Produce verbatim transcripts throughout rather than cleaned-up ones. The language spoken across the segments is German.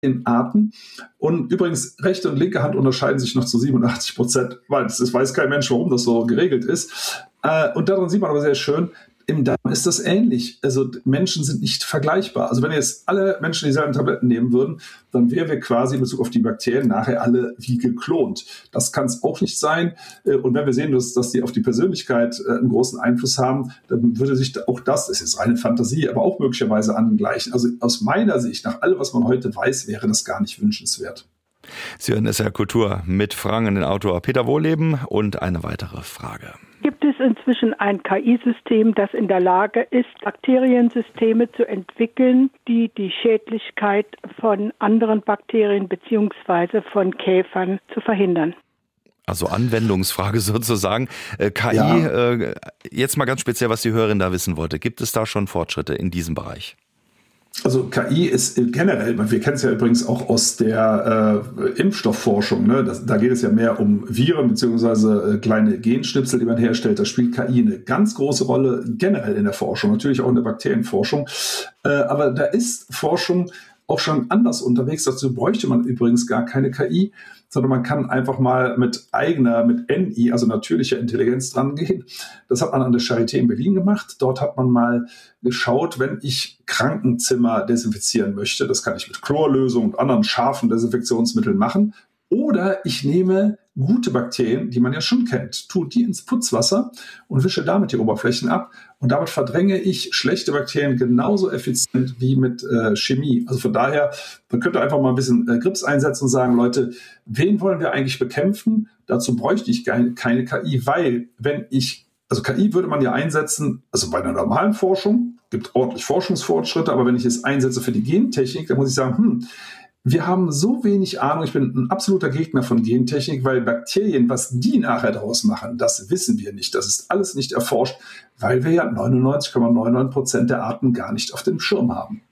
Arten. Und übrigens, rechte und linke Hand unterscheiden sich noch zu siebenundachtzig Prozent, weil es weiß kein Mensch, warum das so geregelt ist. Und daran sieht man aber sehr schön, im Darm ist das ähnlich. Also Menschen sind nicht vergleichbar. Also wenn jetzt alle Menschen dieselben Tabletten nehmen würden, dann wären wir quasi in Bezug auf die Bakterien nachher alle wie geklont. Das kann es auch nicht sein. Und wenn wir sehen, dass, dass die auf die Persönlichkeit einen großen Einfluss haben, dann würde sich auch das, das ist jetzt reine Fantasie, aber auch möglicherweise angleichen. Also aus meiner Sicht, nach allem, was man heute weiß, wäre das gar nicht wünschenswert. Sie hören S R Kultur mit Fragen an den Autor Peter Wohlleben und eine weitere Frage. Gibt es inzwischen ein K I-System, das in der Lage ist, Bakteriensysteme zu entwickeln, die die Schädlichkeit von anderen Bakterien bzw. von Käfern zu verhindern? Also Anwendungsfrage sozusagen. Äh, K I, ja. äh, jetzt mal ganz speziell, was die Hörerin da wissen wollte. Gibt es da schon Fortschritte in diesem Bereich? Also K I ist generell, wir kennen es ja übrigens auch aus der äh, Impfstoffforschung, ne? das, da geht es ja mehr um Viren bzw. äh, kleine Genschnipsel, die man herstellt. Da spielt K I eine ganz große Rolle generell in der Forschung, natürlich auch in der Bakterienforschung. Äh, aber da ist Forschung auch schon anders unterwegs. Dazu bräuchte man übrigens gar keine K I, sondern man kann einfach mal mit eigener, mit N I, also natürlicher Intelligenz dran gehen. Das hat man an der Charité in Berlin gemacht. Dort hat man mal geschaut, wenn ich Krankenzimmer desinfizieren möchte, das kann ich mit Chlorlösung und anderen scharfen Desinfektionsmitteln machen. Oder ich nehme gute Bakterien, die man ja schon kennt, tue die ins Putzwasser und wische damit die Oberflächen ab. Und damit verdränge ich schlechte Bakterien genauso effizient wie mit äh, Chemie. Also von daher, man könnte einfach mal ein bisschen äh, Grips einsetzen und sagen, Leute, wen wollen wir eigentlich bekämpfen? Dazu bräuchte ich keine, keine K I, weil wenn ich, also K I würde man ja einsetzen, also bei einer normalen Forschung, gibt ordentlich Forschungsfortschritte, aber wenn ich es einsetze für die Gentechnik, dann muss ich sagen, hm, wir haben so wenig Ahnung, ich bin ein absoluter Gegner von Gentechnik, weil Bakterien, was die nachher daraus machen, das wissen wir nicht. Das ist alles nicht erforscht, weil wir ja neunundneunzig Komma neunundneunzig Prozent der Arten gar nicht auf dem Schirm haben.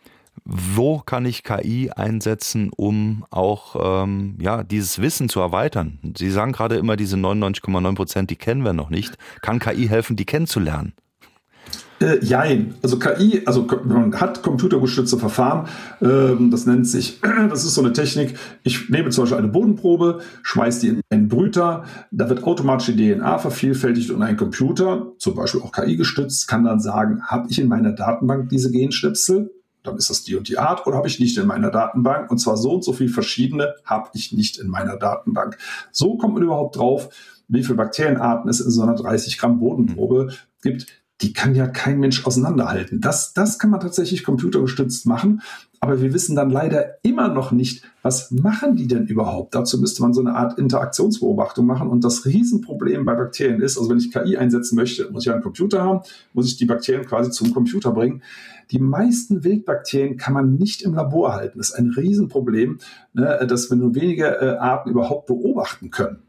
Wo kann ich K I einsetzen, um auch ähm, ja, dieses Wissen zu erweitern? Sie sagen gerade immer, diese neunundneunzig Komma neun Prozent, die kennen wir noch nicht. Kann K I helfen, die kennenzulernen? Äh, jein. Also K I, also man hat computergestützte Verfahren, ähm, das nennt sich, das ist so eine Technik, ich nehme zum Beispiel eine Bodenprobe, schmeiße die in einen Brüter, da wird automatisch die D N A vervielfältigt und ein Computer, zum Beispiel auch K I gestützt, kann dann sagen, habe ich in meiner Datenbank diese Genschnipsel? Dann ist das die und die Art, oder habe ich nicht in meiner Datenbank? Und zwar so und so viele verschiedene habe ich nicht in meiner Datenbank. So kommt man überhaupt drauf, wie viele Bakterienarten es in so einer dreißig Gramm Bodenprobe gibt. Die kann ja kein Mensch auseinanderhalten. Das, das kann man tatsächlich computergestützt machen. Aber wir wissen dann leider immer noch nicht, was machen die denn überhaupt? Dazu müsste man so eine Art Interaktionsbeobachtung machen. Und das Riesenproblem bei Bakterien ist, also wenn ich K I einsetzen möchte, muss ich einen Computer haben, muss ich die Bakterien quasi zum Computer bringen. Die meisten Wildbakterien kann man nicht im Labor halten. Das ist ein Riesenproblem, ne, dass wir nur wenige äh, Arten überhaupt beobachten können.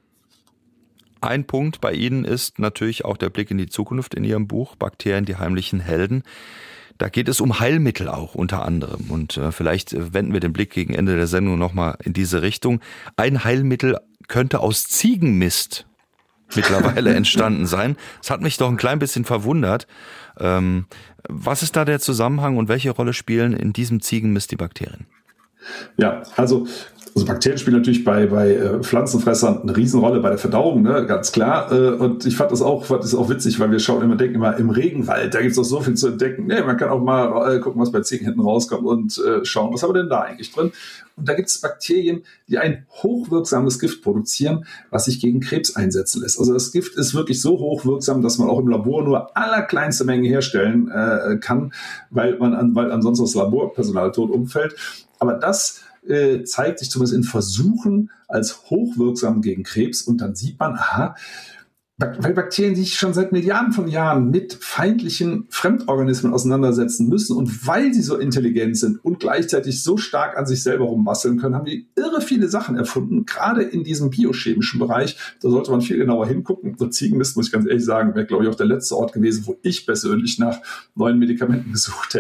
Ein Punkt bei Ihnen ist natürlich auch der Blick in die Zukunft in Ihrem Buch Bakterien, die heimlichen Helden. Da geht es um Heilmittel auch unter anderem. Und äh, vielleicht wenden wir den Blick gegen Ende der Sendung nochmal in diese Richtung. Ein Heilmittel könnte aus Ziegenmist mittlerweile entstanden sein. Das hat mich doch ein klein bisschen verwundert. Ähm, was ist da der Zusammenhang und welche Rolle spielen in diesem Ziegenmist die Bakterien? Ja, also Also Bakterien spielen natürlich bei, bei äh, Pflanzenfressern eine Riesenrolle bei der Verdauung, ne, ganz klar. Äh, und ich fand das auch, fand das auch witzig, weil wir schauen immer, denken immer, im Regenwald, da gibt es doch so viel zu entdecken. Nee, man kann auch mal äh, gucken, was bei Ziegen hinten rauskommt und äh, schauen, was haben wir denn da eigentlich drin? Und da gibt es Bakterien, die ein hochwirksames Gift produzieren, was sich gegen Krebs einsetzen lässt. Also das Gift ist wirklich so hochwirksam, dass man auch im Labor nur allerkleinste Mengen herstellen äh, kann, weil man an, weil ansonsten das Laborpersonal tot umfällt. Aber das äh, zeigt sich zumindest in Versuchen als hochwirksam gegen Krebs. Und dann sieht man, aha, weil Bakterien sich schon seit Milliarden von Jahren mit feindlichen Fremdorganismen auseinandersetzen müssen und weil sie so intelligent sind und gleichzeitig so stark an sich selber rumbasteln können, haben die irre viele Sachen erfunden, gerade in diesem biochemischen Bereich. Da sollte man viel genauer hingucken. So Ziegenmist, muss ich ganz ehrlich sagen, wäre, glaube ich, auch der letzte Ort gewesen, wo ich persönlich nach neuen Medikamenten gesucht hätte.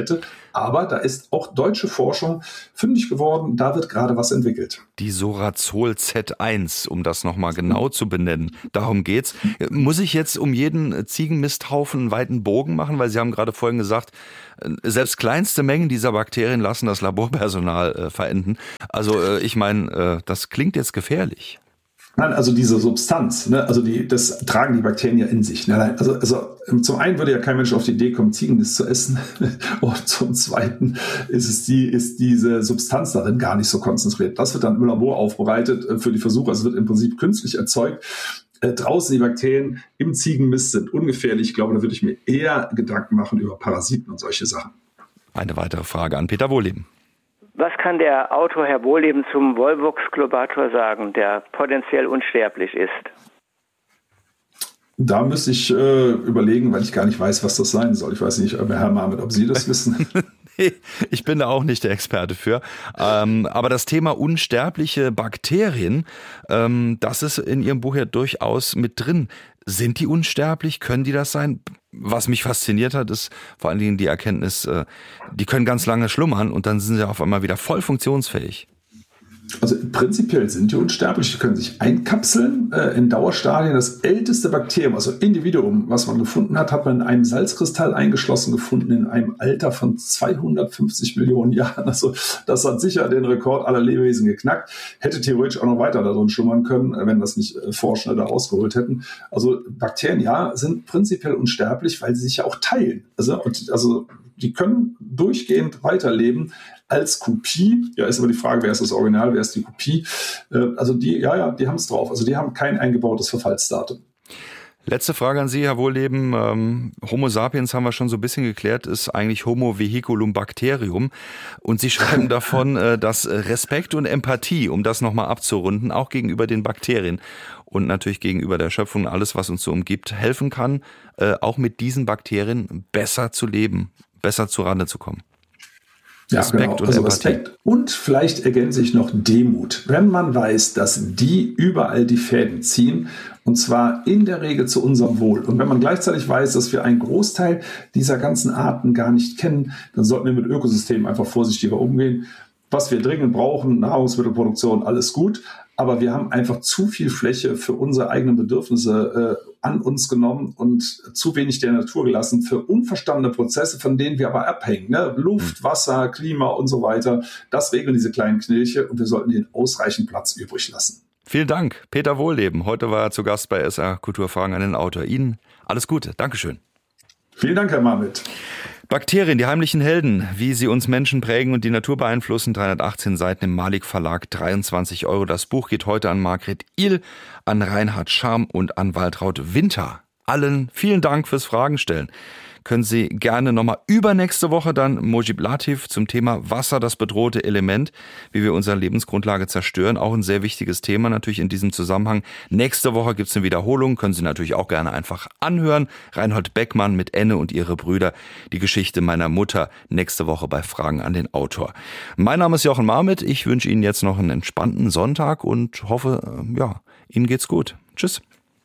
Aber da ist auch deutsche Forschung fündig geworden, da wird gerade was entwickelt. Die Sorazol Z eins, um das nochmal genau zu benennen, darum geht's. Muss ich jetzt um jeden Ziegenmisthaufen einen weiten Bogen machen? Weil Sie haben gerade vorhin gesagt, selbst kleinste Mengen dieser Bakterien lassen das Laborpersonal äh, verenden. Also äh, ich meine, äh, das klingt jetzt gefährlich. Nein, also diese Substanz, ne, also die, das tragen die Bakterien ja in sich. Ne? Also, also zum einen würde ja kein Mensch auf die Idee kommen, Ziegenmist zu essen. Und zum Zweiten ist es die, ist diese Substanz darin gar nicht so konzentriert. Das wird dann im Labor aufbereitet für die Versuche. Also es wird im Prinzip künstlich erzeugt. Äh, draußen die Bakterien im Ziegenmist sind ungefährlich. Ich glaube, da würde ich mir eher Gedanken machen über Parasiten und solche Sachen. Eine weitere Frage an Peter Wohlleben. Was kann der Autor Herr Wohlleben zum Volvox globator sagen, der potenziell unsterblich ist? Da müsste ich äh, überlegen, weil ich gar nicht weiß, was das sein soll. Ich weiß nicht, Herr Marmet, ob Sie das wissen. Nee, ich bin da auch nicht der Experte für. Ähm, aber das Thema unsterbliche Bakterien, ähm, das ist in Ihrem Buch ja durchaus mit drin. Sind die unsterblich? Können die das sein? Was mich fasziniert hat, ist vor allen Dingen die Erkenntnis, äh, die können ganz lange schlummern und dann sind sie auf einmal wieder voll funktionsfähig. Also prinzipiell sind die unsterblich, die können sich einkapseln äh, in Dauerstadien. Das älteste Bakterium, also Individuum, was man gefunden hat, hat man in einem Salzkristall eingeschlossen gefunden in einem Alter von zweihundertfünfzig Millionen Jahren. Also das hat sicher den Rekord aller Lebewesen geknackt. Hätte theoretisch auch noch weiter darin schlummern können, wenn das nicht äh, Forscher da ausgeholt hätten. Also Bakterien, ja, sind prinzipiell unsterblich, weil sie sich ja auch teilen. Also, und, also die können durchgehend weiterleben. Als Kopie, ja, ist aber die Frage, wer ist das Original, wer ist die Kopie? Äh, also die, ja, ja, die haben es drauf. Also die haben kein eingebautes Verfallsdatum. Letzte Frage an Sie, Herr Wohlleben. Ähm, Homo sapiens haben wir schon so ein bisschen geklärt, ist eigentlich Homo vehiculum bacterium. Und Sie schreiben davon, äh, dass Respekt und Empathie, um das nochmal abzurunden, auch gegenüber den Bakterien und natürlich gegenüber der Schöpfung, alles, was uns so umgibt, helfen kann, äh, auch mit diesen Bakterien besser zu leben, besser zurande zu kommen. Ja, Respekt genau. Und also Respekt und vielleicht ergänze ich noch Demut. Wenn man weiß, dass die überall die Fäden ziehen, und zwar in der Regel zu unserem Wohl. Und wenn man gleichzeitig weiß, dass wir einen Großteil dieser ganzen Arten gar nicht kennen, dann sollten wir mit Ökosystemen einfach vorsichtiger umgehen. Was wir dringend brauchen, Nahrungsmittelproduktion, alles gut. Aber wir haben einfach zu viel Fläche für unsere eigenen Bedürfnisse äh, an uns genommen und zu wenig der Natur gelassen für unverstandene Prozesse, von denen wir aber abhängen. Ne? Luft, Wasser, Klima und so weiter. Das regeln diese kleinen Knilche und wir sollten ihnen ausreichend Platz übrig lassen. Vielen Dank, Peter Wohlleben. Heute war er zu Gast bei S R Kulturfragen an den Autor. Ihnen alles Gute. Dankeschön. Vielen Dank, Herr Marmet. Bakterien, die heimlichen Helden, wie sie uns Menschen prägen und die Natur beeinflussen, dreihundertachtzehn Seiten im Malik Verlag, dreiundzwanzig Euro. Das Buch geht heute an Margret Ihl, an Reinhard Scham und an Waltraud Winter. Allen vielen Dank fürs Fragen stellen. Können Sie gerne nochmal übernächste Woche dann Mojib Latif zum Thema Wasser, das bedrohte Element, wie wir unsere Lebensgrundlage zerstören. Auch ein sehr wichtiges Thema natürlich in diesem Zusammenhang. Nächste Woche gibt's eine Wiederholung, können Sie natürlich auch gerne einfach anhören. Reinhold Beckmann mit Enne und ihre Brüder, die Geschichte meiner Mutter, nächste Woche bei Fragen an den Autor. Mein Name ist Jochen Marmet, ich wünsche Ihnen jetzt noch einen entspannten Sonntag und hoffe, ja, Ihnen geht's gut. Tschüss.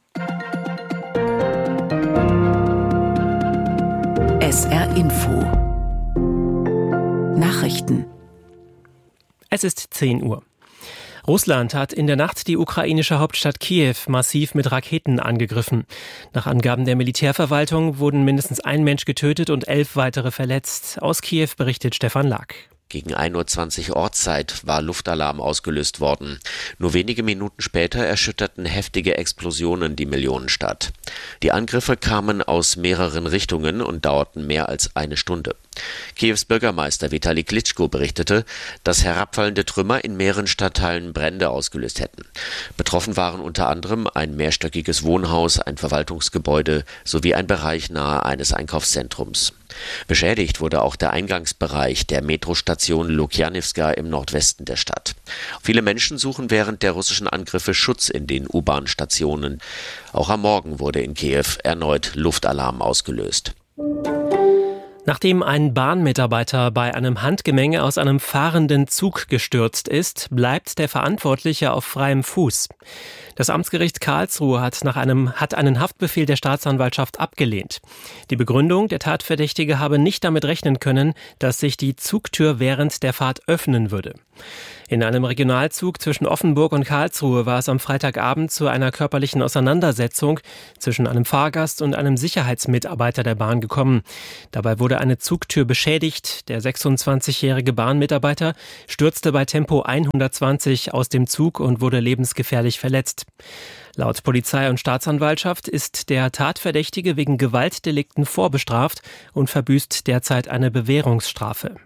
S R Info Nachrichten. Es ist zehn Uhr. Russland hat in der Nacht die ukrainische Hauptstadt Kiew massiv mit Raketen angegriffen. Nach Angaben der Militärverwaltung wurden mindestens ein Mensch getötet und elf weitere verletzt. Aus Kiew berichtet Stefan Lack. Gegen ein Uhr zwanzig Ortszeit war Luftalarm ausgelöst worden. Nur wenige Minuten später erschütterten heftige Explosionen die Millionenstadt. Die Angriffe kamen aus mehreren Richtungen und dauerten mehr als eine Stunde. Kiews Bürgermeister Vitali Klitschko berichtete, dass herabfallende Trümmer in mehreren Stadtteilen Brände ausgelöst hätten. Betroffen waren unter anderem ein mehrstöckiges Wohnhaus, ein Verwaltungsgebäude sowie ein Bereich nahe eines Einkaufszentrums. Beschädigt wurde auch der Eingangsbereich der Metrostation Lukjanivska im Nordwesten der Stadt. Viele Menschen suchen während der russischen Angriffe Schutz in den U-Bahn-Stationen. Auch am Morgen wurde in Kiew erneut Luftalarm ausgelöst. Nachdem ein Bahnmitarbeiter bei einem Handgemenge aus einem fahrenden Zug gestürzt ist, bleibt der Verantwortliche auf freiem Fuß. Das Amtsgericht Karlsruhe hat nach einem, hat einen Haftbefehl der Staatsanwaltschaft abgelehnt. Die Begründung, der Tatverdächtige habe nicht damit rechnen können, dass sich die Zugtür während der Fahrt öffnen würde. In einem Regionalzug zwischen Offenburg und Karlsruhe war es am Freitagabend zu einer körperlichen Auseinandersetzung zwischen einem Fahrgast und einem Sicherheitsmitarbeiter der Bahn gekommen. Dabei wurde eine Zugtür beschädigt. Der sechsundzwanzigjährige Bahnmitarbeiter stürzte bei Tempo hundertzwanzig aus dem Zug und wurde lebensgefährlich verletzt. Laut Polizei und Staatsanwaltschaft ist der Tatverdächtige wegen Gewaltdelikten vorbestraft und verbüßt derzeit eine Bewährungsstrafe.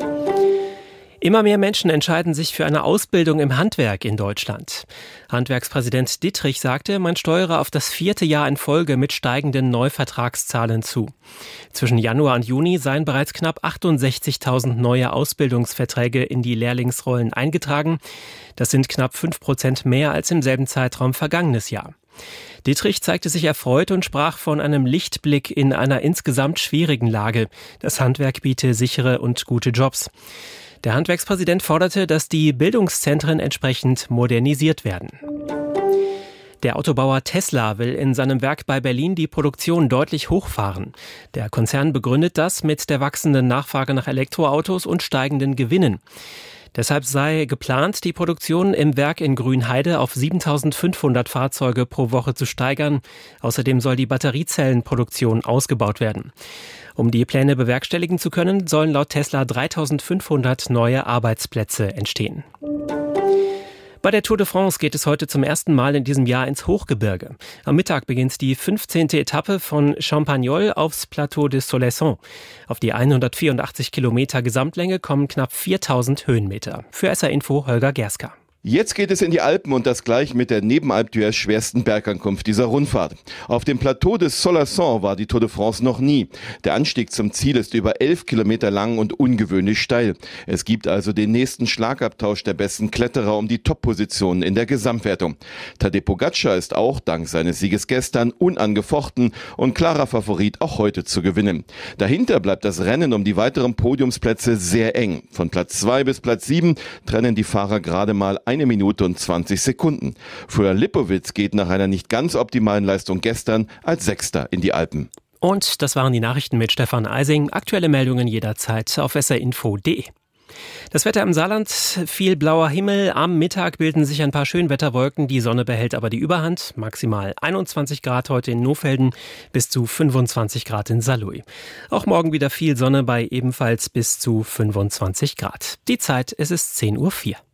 Immer mehr Menschen entscheiden sich für eine Ausbildung im Handwerk in Deutschland. Handwerkspräsident Dittrich sagte, man steuere auf das vierte Jahr in Folge mit steigenden Neuvertragszahlen zu. Zwischen Januar und Juni seien bereits knapp achtundsechzigtausend neue Ausbildungsverträge in die Lehrlingsrollen eingetragen. Das sind knapp fünf Prozent mehr als im selben Zeitraum vergangenes Jahr. Dittrich zeigte sich erfreut und sprach von einem Lichtblick in einer insgesamt schwierigen Lage. Das Handwerk biete sichere und gute Jobs. Der Handwerkspräsident forderte, dass die Bildungszentren entsprechend modernisiert werden. Der Autobauer Tesla will in seinem Werk bei Berlin die Produktion deutlich hochfahren. Der Konzern begründet das mit der wachsenden Nachfrage nach Elektroautos und steigenden Gewinnen. Deshalb sei geplant, die Produktion im Werk in Grünheide auf siebentausendfünfhundert Fahrzeuge pro Woche zu steigern. Außerdem soll die Batteriezellenproduktion ausgebaut werden. Um die Pläne bewerkstelligen zu können, sollen laut Tesla dreitausendfünfhundert neue Arbeitsplätze entstehen. Bei der Tour de France geht es heute zum ersten Mal in diesem Jahr ins Hochgebirge. Am Mittag beginnt die fünfzehnte Etappe von Champagnol aufs Plateau de Soleilson. Auf die hundertvierundachtzig Kilometer Gesamtlänge kommen knapp viertausend Höhenmeter. Für S R Info Holger Gerska. Jetzt geht es in die Alpen und das gleich mit der neben Alpe d'Huez schwersten Bergankunft dieser Rundfahrt. Auf dem Plateau des Soleilson war die Tour de France noch nie. Der Anstieg zum Ziel ist über elf Kilometer lang und ungewöhnlich steil. Es gibt also den nächsten Schlagabtausch der besten Kletterer um die Top-Positionen in der Gesamtwertung. Tadej Pogačar ist auch dank seines Sieges gestern unangefochten und klarer Favorit auch heute zu gewinnen. Dahinter bleibt das Rennen um die weiteren Podiumsplätze sehr eng. Von Platz zwei bis Platz sieben trennen die Fahrer gerade mal eine Minute und zwanzig Sekunden. Florian Lipowitz geht nach einer nicht ganz optimalen Leistung gestern als Sechster in die Alpen. Und das waren die Nachrichten mit Stefan Eising. Aktuelle Meldungen jederzeit auf s r info punkt d e. Das Wetter im Saarland, viel blauer Himmel. Am Mittag bilden sich ein paar Schönwetterwolken. Die Sonne behält aber die Überhand. Maximal einundzwanzig Grad heute in Nohfelden, bis zu fünfundzwanzig Grad in Saarlouis. Auch morgen wieder viel Sonne bei ebenfalls bis zu fünfundzwanzig Grad. Die Zeit, es ist zehn Uhr vier.